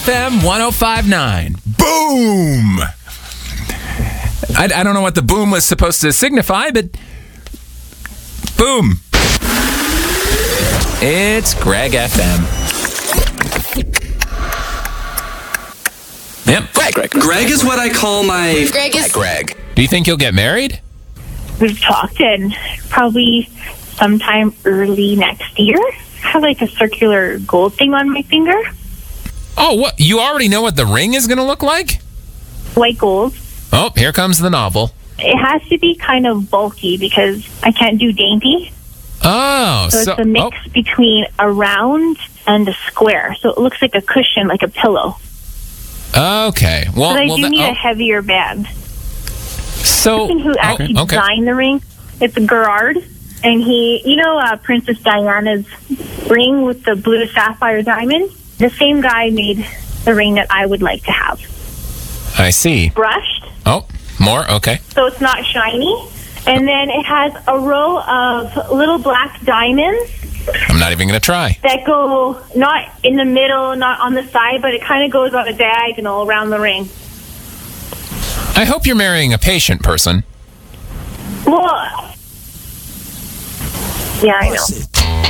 FM 105.9. Boom! I don't know what the boom was supposed to signify, but boom. It's Greg FM. Yep. Greg is what I call my... Greg. Do you think you'll get married? We've talked, and probably sometime early next year. I have like a circular gold thing on my finger. Oh, what? You already know what the ring is going to look like? White gold. Oh, here comes the novel. It has to be kind of bulky because I can't do dainty. Oh, So it's a mix between a round and a square. So it looks like a cushion, like a pillow. Okay. Well, But I do need a heavier band. So, The person who actually designed the ring, it's Gerard. And he, Princess Diana's ring with the blue sapphire diamond? The same guy made the ring that I would like to have. I see. Brushed. Oh, more? Okay. So it's not shiny. And then it has a row of little black diamonds I'm not even going to try. that go not in the middle, not on the side, but it kind of goes on a diagonal around the ring. I hope you're marrying a patient person. Well, yeah, I know.